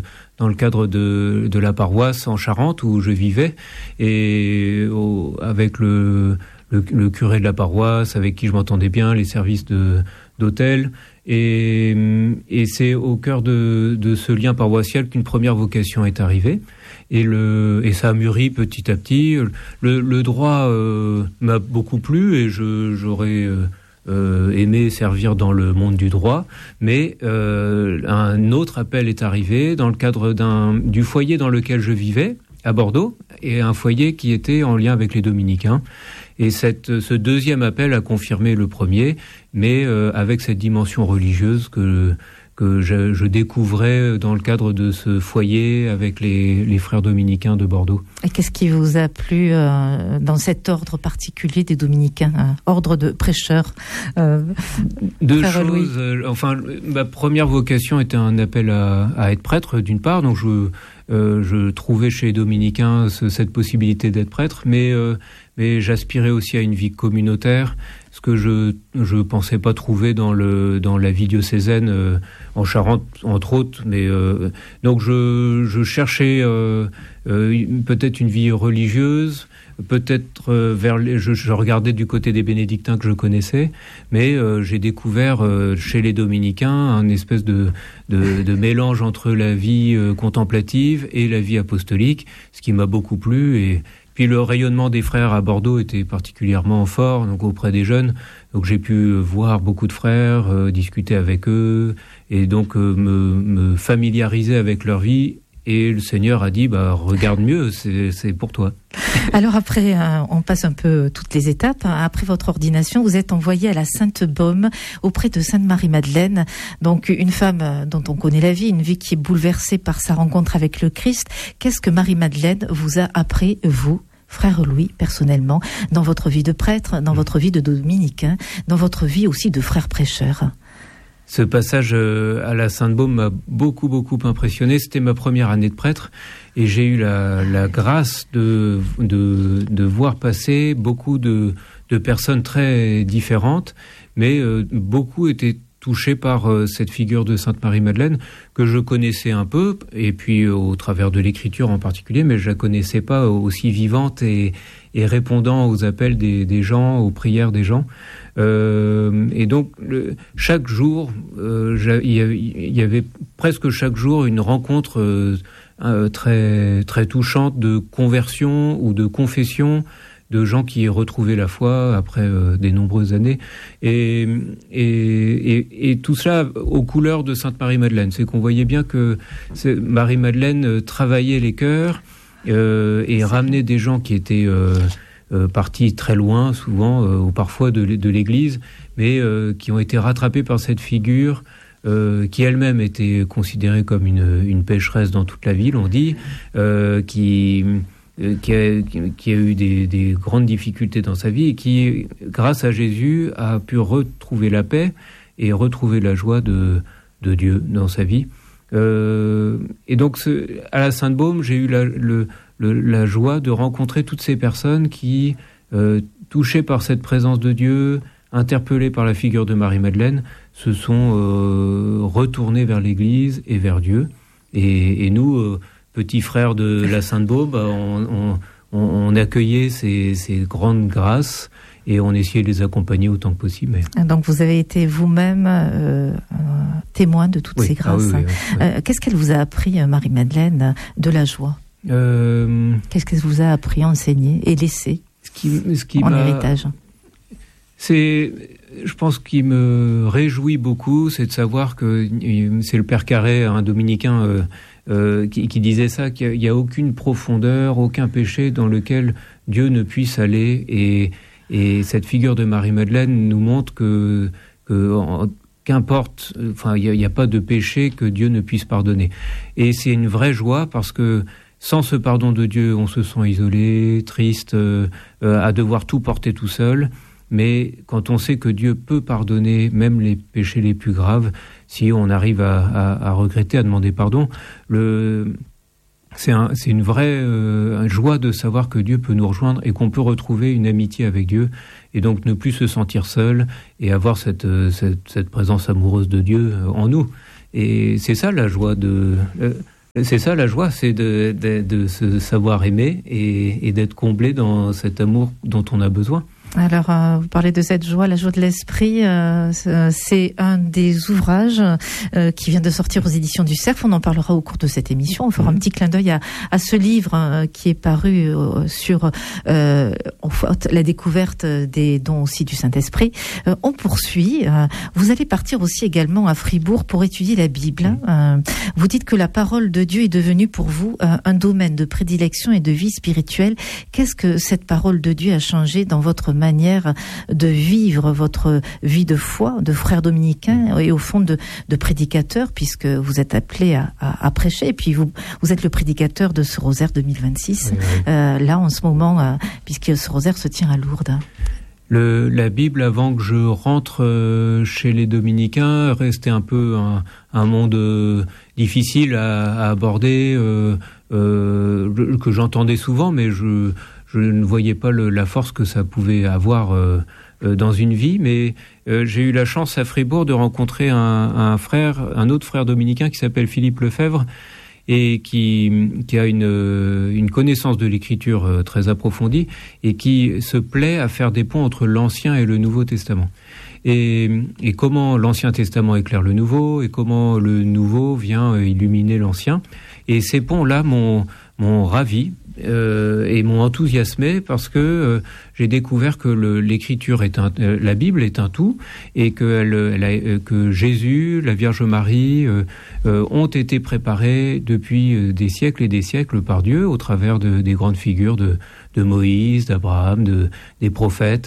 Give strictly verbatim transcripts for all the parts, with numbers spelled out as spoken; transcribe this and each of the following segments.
dans le cadre de, de la paroisse en Charente où je vivais, et au, avec le, le, le curé de la paroisse, avec qui je m'entendais bien, les services de, d'hôtel. Et, et c'est au cœur de, de ce lien paroissial qu'une première vocation est arrivée. Et, le, et ça a mûri petit à petit. Le, le droit euh, m'a beaucoup plu et je, j'aurais euh, euh, aimé servir dans le monde du droit. Mais euh, un autre appel est arrivé dans le cadre d'un, du foyer dans lequel je vivais, à Bordeaux, et un foyer qui était en lien avec les dominicains. Et cette, ce deuxième appel a confirmé le premier, mais euh, avec cette dimension religieuse que, que je, je découvrais dans le cadre de ce foyer avec les, les frères dominicains de Bordeaux. Et qu'est-ce qui vous a plu euh, dans cet ordre particulier des dominicains, hein, ordre de prêcheurs euh, Deux choses. Euh, enfin, ma première vocation était un appel à, à être prêtre, d'une part, donc je... Euh, je trouvais chez les dominicains ce, cette possibilité d'être prêtre, mais, euh, mais j'aspirais aussi à une vie communautaire, ce que je je pensais pas trouver dans le dans la vie diocésaine euh, en Charente entre autres. Mais euh, donc je je cherchais euh, euh, peut-être une vie religieuse, peut-être euh, vers les, je, je regardais du côté des bénédictins que je connaissais, mais euh, j'ai découvert euh, chez les dominicains un espèce de, de, de mélange entre la vie euh, contemplative et la vie apostolique, ce qui m'a beaucoup plu. Et puis le rayonnement des frères à Bordeaux était particulièrement fort, donc auprès des jeunes. Donc j'ai pu voir beaucoup de frères, euh, discuter avec eux, et donc euh, me, me familiariser avec leur vie. Et le Seigneur a dit, bah, regarde mieux, c'est, c'est pour toi. Alors après, euh, on passe un peu toutes les étapes. Après votre ordination, vous êtes envoyé à la Sainte-Baume auprès de Sainte Marie-Madeleine. Donc une femme dont on connaît la vie, une vie qui est bouleversée par sa rencontre avec le Christ. Qu'est-ce que Marie-Madeleine vous a appris, vous, frère Louis, personnellement, dans votre vie de prêtre, dans votre vie de dominicain, dans votre vie aussi de frère prêcheur? Ce passage à la Sainte-Baume m'a beaucoup, beaucoup impressionné. C'était ma première année de prêtre et j'ai eu la, la grâce de, de, de voir passer beaucoup de, de personnes très différentes, mais euh, beaucoup étaient touchés par euh, cette figure de Sainte Marie-Madeleine que je connaissais un peu, et puis euh, au travers de l'écriture en particulier, mais je la connaissais pas aussi vivante et, et répondant aux appels des, des gens, aux prières des gens. Euh, et donc le, chaque jour, euh, il y avait, il y avait presque chaque jour une rencontre euh, euh, très très touchante de conversion ou de confession de gens qui retrouvaient la foi après euh, des nombreuses années, et, et, et, et tout cela aux couleurs de Sainte Marie-Madeleine. C'est qu'on voyait bien que Marie-Madeleine euh, travaillait les cœurs euh, et ramenait des gens qui étaient euh, euh, partis très loin, souvent, euh, ou parfois de, de l'Église, mais euh, qui ont été rattrapés par cette figure euh, qui elle-même était considérée comme une, une pécheresse dans toute la ville, on dit, euh, qui... Qui a, qui a eu des, des grandes difficultés dans sa vie et qui, grâce à Jésus, a pu retrouver la paix et retrouver la joie de, de Dieu dans sa vie. Euh, et donc, ce, à la Sainte-Baume, j'ai eu la, le, le, la joie de rencontrer toutes ces personnes qui, euh, touchées par cette présence de Dieu, interpellées par la figure de Marie-Madeleine, se sont euh, retournées vers l'Église et vers Dieu. Et, et nous... Euh, petits frères de la Sainte-Baume, bah, on, on, on accueillait ces, ces grandes grâces et on essayait de les accompagner autant que possible. Mais... Donc vous avez été vous-même euh, euh, témoin de toutes oui. ces grâces. Ah oui, oui, oui. Euh, qu'est-ce qu'elle vous a appris, Marie-Madeleine, de la joie euh... Qu'est-ce qu'elle vous a appris, enseigné et laissé ce qui, ce qui en m'a... héritage? C'est, je pense, qu'il me réjouit beaucoup, c'est de savoir que c'est le Père Carré, un dominicain, euh, euh, qui, qui disait ça, qu'il n'y a, a aucune profondeur, aucun péché dans lequel Dieu ne puisse aller. Et, et cette figure de Marie-Madeleine nous montre que, que en, qu'importe, enfin, il n'y a, a pas de péché que Dieu ne puisse pardonner. Et c'est une vraie joie parce que sans ce pardon de Dieu, on se sent isolé, triste, euh, euh, à devoir tout porter tout seul. Mais quand on sait que Dieu peut pardonner même les péchés les plus graves, si on arrive à, à, à regretter, à demander pardon, le, c'est, un, c'est une vraie euh, joie de savoir que Dieu peut nous rejoindre et qu'on peut retrouver une amitié avec Dieu et donc ne plus se sentir seul et avoir cette, cette, cette présence amoureuse de Dieu en nous. Et c'est ça la joie de... Euh, C'est ça la joie, c'est de, de, de se savoir aimer et, et d'être comblé dans cet amour dont on a besoin. Alors, euh, vous parlez de cette joie, la joie de l'esprit. Euh, c'est un des ouvrages euh, qui vient de sortir aux éditions du Cerf. On en parlera au cours de cette émission. On fera mmh. un petit clin d'œil à, à ce livre euh, qui est paru euh, sur euh, la découverte des dons aussi du Saint-Esprit. Euh, on poursuit. Euh, vous allez partir aussi également à Fribourg pour étudier la Bible. Euh, vous dites que la parole de Dieu est devenue pour vous euh, un domaine de prédilection et de vie spirituelle. Qu'est-ce que cette parole de Dieu a changé dans votre manière de vivre votre vie de foi, de frère dominicain et au fond de, de prédicateur, puisque vous êtes appelé à, à, à prêcher, et puis vous, vous êtes le prédicateur de ce rosaire deux mille vingt-six, oui, oui. Euh, là en ce moment, euh, puisque ce rosaire se tient à Lourdes. Le, la Bible, avant que je rentre euh, chez les dominicains, restait un peu un, un monde euh, difficile à, à aborder, euh, euh, que j'entendais souvent, mais je Je ne voyais pas le, la force que ça pouvait avoir euh, euh, dans une vie, mais euh, j'ai eu la chance à Fribourg de rencontrer un, un frère, un autre frère dominicain qui s'appelle Philippe Lefebvre et qui, qui a une, une connaissance de l'écriture euh, très approfondie et qui se plaît à faire des ponts entre l'Ancien et le Nouveau Testament. Et, et comment l'Ancien Testament éclaire le Nouveau et comment le Nouveau vient illuminer l'Ancien. Et ces ponts-là m'ont, m'ont ravi. Euh, et m'ont enthousiasmé parce que euh, j'ai découvert que le, l'écriture est un, euh, la Bible est un tout et que, elle, elle a, euh, que Jésus, la Vierge Marie euh, euh, ont été préparés depuis euh, des siècles et des siècles par Dieu au travers de, des grandes figures de, de Moïse, d'Abraham, de, des prophètes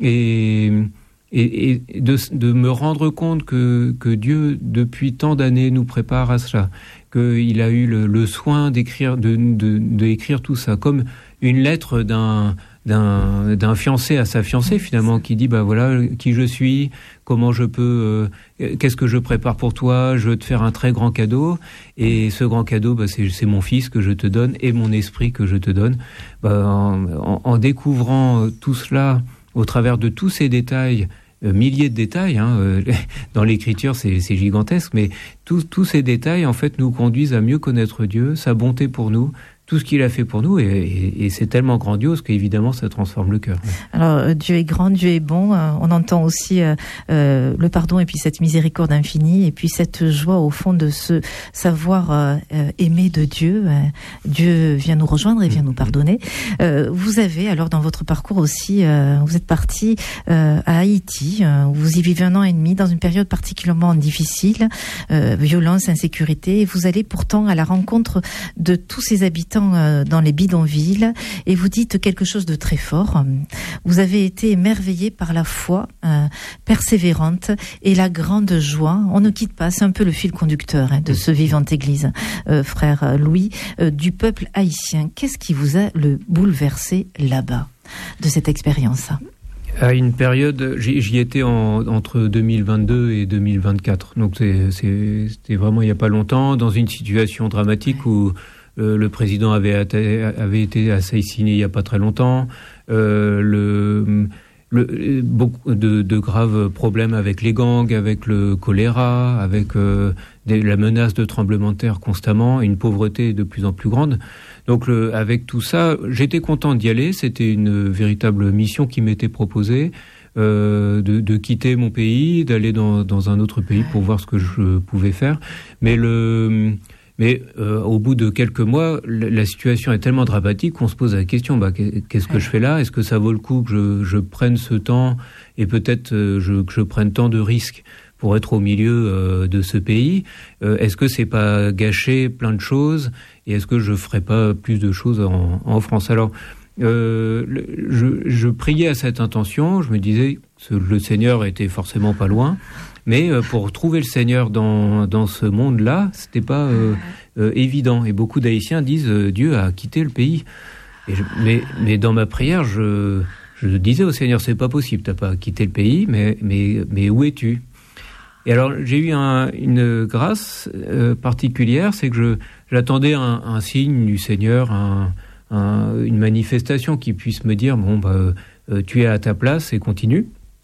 et, et, et de, de me rendre compte que, que Dieu depuis tant d'années nous prépare à cela, qu'il a eu le, le soin d'écrire, de, de, d'écrire tout ça comme une lettre d'un, d'un, d'un fiancé à sa fiancée finalement, qui dit bah voilà qui je suis, comment je peux, euh, qu'est-ce que je prépare pour toi, je veux te faire un très grand cadeau et ce grand cadeau bah c'est, c'est mon fils que je te donne et mon esprit que je te donne. Bah, en, en, en découvrant tout cela au travers de tous ces détails. Euh, milliers de détails, hein, euh, dans l'écriture c'est, c'est gigantesque, mais tous, tous ces détails en fait nous conduisent à mieux connaître Dieu, sa bonté pour nous, tout ce qu'il a fait pour nous, et, et, et c'est tellement grandiose qu'évidemment ça transforme le cœur. Alors Dieu est grand, Dieu est bon, on entend aussi euh, euh, le pardon et puis cette miséricorde infinie et puis cette joie au fond de se savoir euh, aimer de Dieu. Dieu vient nous rejoindre et vient nous pardonner. Euh, vous avez alors dans votre parcours aussi, euh, vous êtes parti euh, à Haïti, euh, vous y vivez un an et demi dans une période particulièrement difficile, euh, violence, insécurité, et vous allez pourtant à la rencontre de tous ces habitants dans les bidonvilles et vous dites quelque chose de très fort. Vous avez été émerveillé par la foi euh, persévérante et la grande joie. On ne quitte pas, c'est un peu le fil conducteur hein, de ce Vivante Église, euh, frère Louis, euh, du peuple haïtien. Qu'est-ce qui vous a le bouleversé là-bas, de cette expérience? À une période, j'y, j'y étais en, entre deux mille vingt-deux et deux mille vingt-quatre, donc c'est, c'est, c'était vraiment il n'y a pas longtemps, dans une situation dramatique où Euh, le président avait, avait été assassiné il n'y a pas très longtemps. Euh, le, le, beaucoup de, de graves problèmes avec les gangs, avec le choléra, avec euh, des, la menace de tremblement de terre constamment, et une pauvreté de plus en plus grande. Donc le, avec tout ça, j'étais content d'y aller. C'était une véritable mission qui m'était proposée. Euh, de, de quitter mon pays, d'aller dans, dans un autre pays pour voir ce que je pouvais faire. Mais le... Mais euh, au bout de quelques mois, la, la situation est tellement dramatique qu'on se pose la question, bah, qu'est-ce que je fais là ? Est-ce que ça vaut le coup que je, je prenne ce temps et peut-être euh, je, que je prenne tant de risques pour être au milieu euh, de ce pays ? euh, Est-ce que c'est pas gâcher plein de choses ? Et est-ce que je ferais pas plus de choses en, en France ? Alors, euh, le, je, je priais à cette intention, je me disais que le Seigneur était forcément pas loin. Mais euh, pour trouver le Seigneur dans, dans ce monde-là, c'était pas euh, euh, évident. Et beaucoup d'Haïtiens disent euh, Dieu a quitté le pays. Et je, mais, mais dans ma prière, je, je disais au Seigneur, c'est pas possible, t'as pas quitté le pays, mais, mais, mais où es-tu ? Et alors j'ai eu un, une grâce euh, particulière, c'est que je, j'attendais un, un signe du Seigneur, un, un, une manifestation qui puisse me dire bon bah euh, tu es à ta place et continue.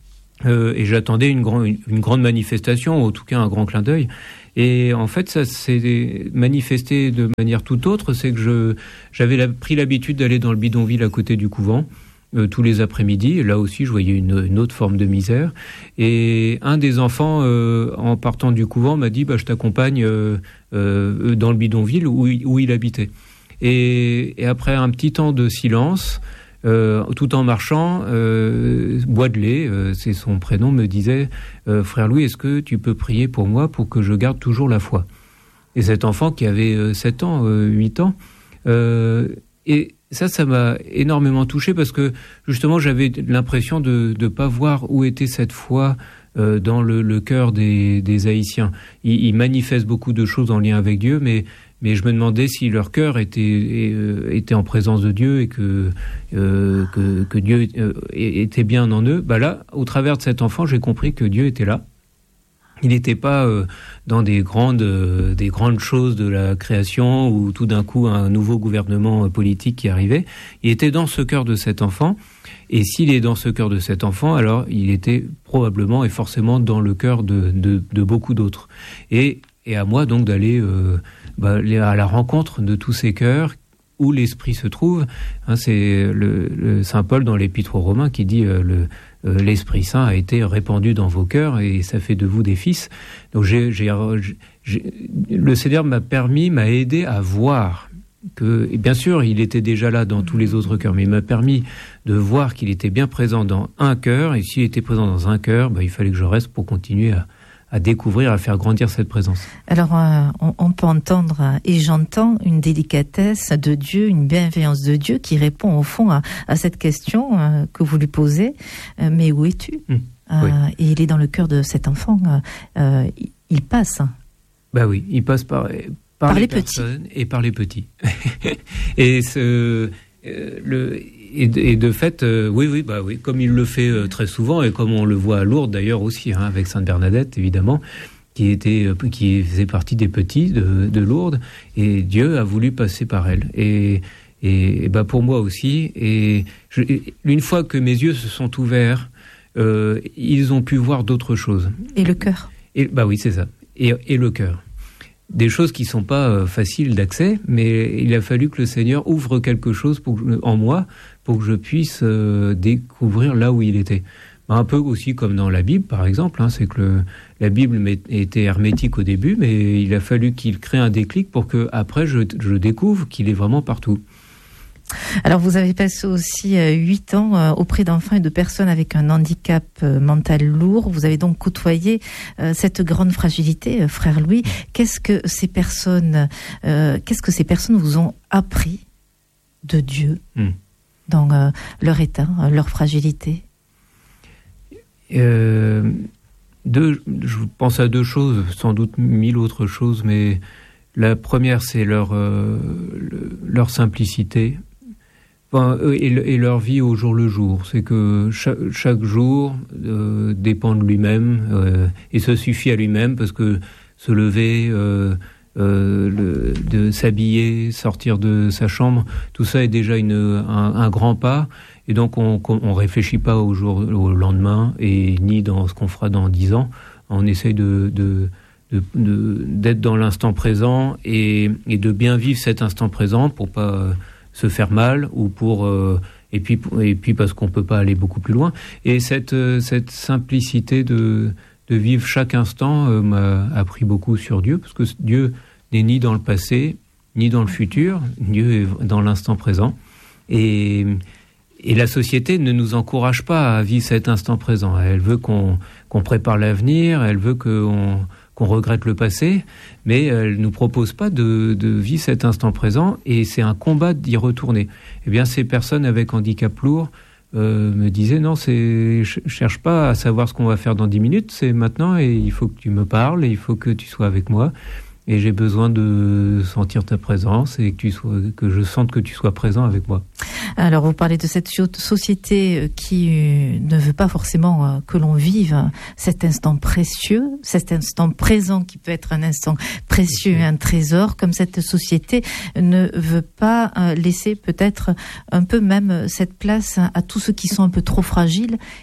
euh, et j'attendais une, grand, une, une grande manifestation, ou en tout cas un grand clin d'œil. Et en fait, ça s'est manifesté de manière tout autre. C'est que je j'avais la, pris l'habitude d'aller dans le bidonville à côté du couvent euh, tous les après-midi. Et là aussi, je voyais une, une autre forme de misère. Et un des enfants, euh, en partant du couvent, m'a dit bah, « je t'accompagne euh, euh, dans le bidonville où, où il habitait ». Et, et après un petit temps de silence, Euh, tout en marchant, euh, Boidelet, euh, c'est son prénom, me disait euh, « Frère Louis, est-ce que tu peux prier pour moi pour que je garde toujours la foi ?» Et cet enfant qui avait euh, sept ans, euh, huit ans, euh, et ça, ça m'a énormément touché parce que justement, j'avais l'impression de ne pas voir où était cette foi euh, dans le, le cœur des, des Haïtiens. Ils, ils manifestent beaucoup de choses en lien avec Dieu, mais Mais je me demandais si leur cœur était, était en présence de Dieu et que, euh, que, que Dieu était bien en eux. Bah là, au travers de cet enfant, j'ai compris que Dieu était là. Il n'était pas euh, dans des grandes, euh, des grandes choses de la création où tout d'un coup un nouveau gouvernement politique qui arrivait. Il était dans ce cœur de cet enfant. Et s'il est dans ce cœur de cet enfant, alors il était probablement et forcément dans le cœur de, de, de beaucoup d'autres. Et, et à moi donc d'aller... Euh, Bah, à la rencontre de tous ces cœurs où l'esprit se trouve. Hein, c'est le, le Saint Paul dans l'Épître aux Romains qui dit euh, le, euh, l'Esprit Saint a été répandu dans vos cœurs et ça fait de vous des fils. Donc j'ai, j'ai, j'ai, le Seigneur m'a permis, m'a aidé à voir que, et bien sûr, il était déjà là dans tous les autres cœurs, mais il m'a permis de voir qu'il était bien présent dans un cœur, et s'il était présent dans un cœur, bah, il fallait que je reste pour continuer à à découvrir, à faire grandir cette présence. Alors, euh, on, on peut entendre, euh, et j'entends, une délicatesse de Dieu, une bienveillance de Dieu qui répond au fond à, à cette question euh, que vous lui posez. Euh, mais où es-tu mmh, euh, oui. Et il est dans le cœur de cet enfant. Euh, euh, il, il passe. Bah oui, il passe par, par, par les, les personnes petits. Et par les petits. et ce, euh, le... Et de, et de fait, euh, oui, oui, bah oui, comme il le fait euh, très souvent et comme on le voit à Lourdes d'ailleurs aussi, hein, avec Sainte Bernadette évidemment, qui était, euh, qui faisait partie des petits de, de Lourdes, et Dieu a voulu passer par elle. Et, et, et bah pour moi aussi. Et je, une fois que mes yeux se sont ouverts, euh, ils ont pu voir d'autres choses. Et le cœur. Et bah oui, c'est ça. Et, et le cœur. Des choses qui sont pas euh, faciles d'accès, mais il a fallu que le Seigneur ouvre quelque chose pour que, en moi pour que je puisse euh, découvrir là où il était. Un peu aussi comme dans la Bible, par exemple, hein, c'est que le, la Bible était hermétique au début, mais il a fallu qu'il crée un déclic pour que après je, je découvre qu'il est vraiment partout. Alors, vous avez passé aussi huit euh, ans euh, auprès d'enfants et de personnes avec un handicap euh, mental lourd. Vous avez donc côtoyé euh, cette grande fragilité, euh, frère Louis. Qu'est-ce que ces personnes, euh, qu'est-ce que ces personnes vous ont appris de Dieu mm. dans euh, leur état, euh, leur fragilité? euh, deux, Je pense à deux choses, sans doute mille autres choses, mais la première, c'est leur, euh, le, leur simplicité. Enfin, et, et leur vie au jour le jour. C'est que chaque, chaque jour euh, dépend de lui-même euh, et se suffit à lui-même, parce que se lever, euh, euh, le, de s'habiller, sortir de sa chambre, tout ça est déjà une, un, un grand pas. Et donc on ne réfléchit pas au, jour, au lendemain et ni dans ce qu'on fera dans dix ans. On essaye de... de De, de, d'être dans l'instant présent et, et de bien vivre cet instant présent pour pas euh, se faire mal ou pour euh, et puis et puis parce qu'on peut pas aller beaucoup plus loin. Et cette euh, cette simplicité de de vivre chaque instant euh, m'a appris beaucoup sur Dieu, parce que Dieu n'est ni dans le passé ni dans le futur. Dieu est dans l'instant présent, et et la société ne nous encourage pas à vivre cet instant présent. Elle veut qu'on qu'on prépare l'avenir, elle veut qu'on qu'on regrette le passé, mais elle ne nous propose pas de, de vivre cet instant présent, et c'est un combat d'y retourner. Eh bien, ces personnes avec handicap lourd euh, me disaient, non, c'est, je cherche pas à savoir ce qu'on va faire dans dix minutes, c'est maintenant, et il faut que tu me parles, et il faut que tu sois avec moi, et j'ai besoin de sentir ta présence, et que, tu sois, que je sente que tu sois présent avec moi. Alors, vous parlez de cette société qui ne veut pas forcément que l'on vive cet instant précieux, cet instant présent qui peut être un instant précieux et un trésor, comme cette société ne veut pas laisser peut-être un peu même cette place à tous ceux qui sont un peu trop fragiles et un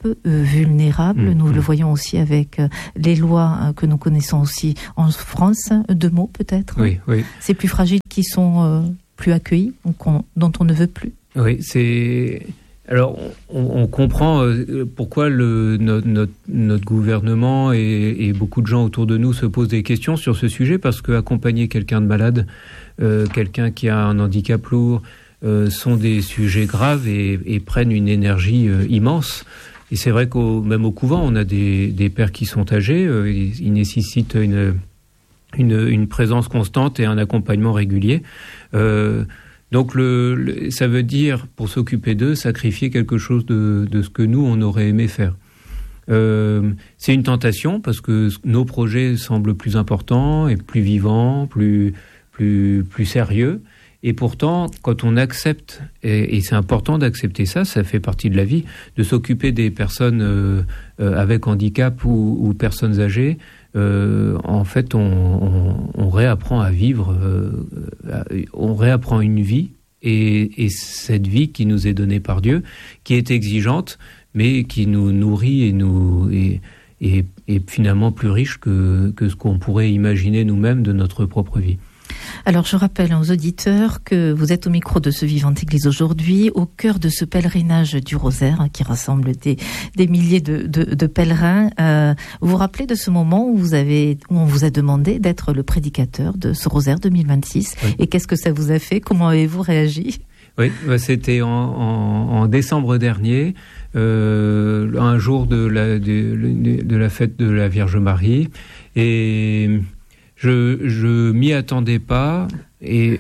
peu euh, vulnérable. Mmh. Nous mmh. le voyons aussi avec euh, les lois euh, que nous connaissons aussi en France. Deux mots peut-être. Oui, oui. Ces plus fragiles qui sont euh, plus accueillis ou dont on ne veut plus. Oui, c'est... Alors, on, on comprend pourquoi le, notre, notre, notre gouvernement et, et beaucoup de gens autour de nous se posent des questions sur ce sujet, parce qu'accompagner quelqu'un de malade, euh, quelqu'un qui a un handicap lourd, euh, sont des sujets graves et, et prennent une énergie euh, immense. Et c'est vrai qu'au même au couvent, on a des, des pères qui sont âgés, euh, ils, ils nécessitent une, une, une présence constante et un accompagnement régulier. Euh, Donc, le, le, ça veut dire, pour s'occuper d'eux, sacrifier quelque chose de, de ce que nous, on aurait aimé faire. Euh, c'est une tentation, parce que nos projets semblent plus importants et plus vivants, plus, plus, plus sérieux. Et pourtant, quand on accepte, et, et c'est important d'accepter ça, ça fait partie de la vie, de s'occuper des personnes euh, euh, avec handicap ou, ou personnes âgées, Euh, en fait, on, on, on réapprend à vivre, euh, on réapprend une vie, et, et cette vie qui nous est donnée par Dieu, qui est exigeante, mais qui nous nourrit et nous et, et, et finalement plus riche que, que ce qu'on pourrait imaginer nous-mêmes de notre propre vie. Alors, je rappelle aux auditeurs que vous êtes au micro de ce Vivante Église aujourd'hui, au cœur de ce pèlerinage du Rosaire, hein, qui rassemble des, des milliers de, de, de pèlerins. Euh, vous vous rappelez de ce moment où, vous avez, où on vous a demandé d'être le prédicateur de ce Rosaire deux mille vingt-six, oui. Et qu'est-ce que ça vous a fait? Comment avez-vous réagi? Oui, bah c'était en, en, en décembre dernier, euh, un jour de la, de, de la fête de la Vierge Marie, et... Je je m'y attendais pas, et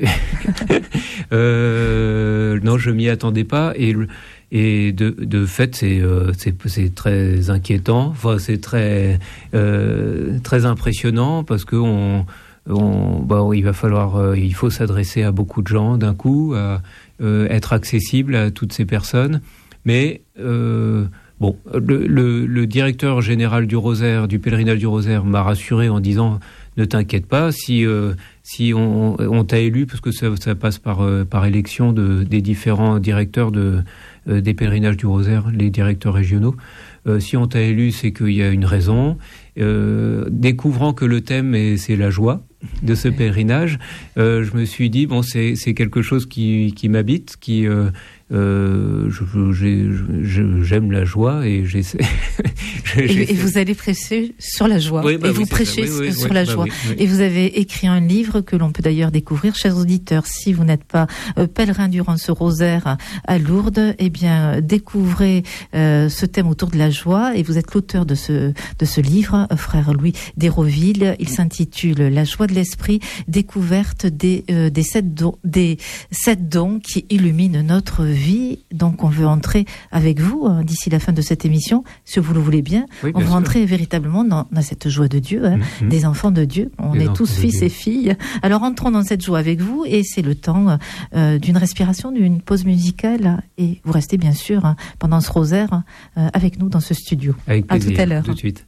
euh, non je m'y attendais pas, et et de de fait c'est euh, c'est c'est très inquiétant, enfin c'est très euh, très impressionnant, parce que on on bah il va falloir euh, il faut s'adresser à beaucoup de gens d'un coup, à euh, être accessible à toutes ces personnes, mais euh, bon, le, le, le directeur général du Rosaire, du pèlerinage du Rosaire, m'a rassuré en disant: ne t'inquiète pas, si euh, si on, on t'a élu, parce que ça, ça passe par euh, par élection de des différents directeurs de euh, des pèlerinages du Rosaire, les directeurs régionaux. Euh, si on t'a élu, c'est qu'il y a une raison. Euh, découvrant que le thème est, c'est la joie de ce pèlerinage, euh, je me suis dit bon, c'est c'est quelque chose qui qui m'habite, qui euh, Euh, je, j'ai, je, j'aime la joie, et j'essaie. et, et vous allez prêcher sur la joie. Oui, bah et oui, vous prêchez oui, oui, sur oui, la bah joie. oui, oui. Et vous avez écrit un livre que l'on peut d'ailleurs découvrir, chers auditeurs. Si vous n'êtes pas euh, pèlerin durant ce rosaire à Lourdes, eh bien découvrez euh, ce thème autour de la joie. Et vous êtes l'auteur de ce de ce livre, frère Louis d'Hérouville. Il s'intitule La joie de l'esprit, découverte des euh, des sept dons, des sept dons qui illuminent notre vie. Vie. Donc on veut entrer avec vous hein, d'ici la fin de cette émission, si vous le voulez bien. Oui, bien on veut sûr. Entrer véritablement dans, dans cette joie de Dieu, hein, mmh. des enfants de Dieu. On des est tous fils Dieu. Et filles. Alors entrons dans cette joie avec vous, et c'est le temps euh, d'une respiration, d'une pause musicale, et vous restez bien sûr hein, pendant ce rosaire euh, avec nous dans ce studio. Avec plaisir. À tout à l'heure. Tout de suite.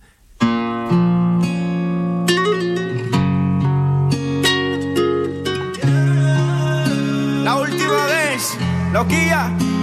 La última vez, Loquilla.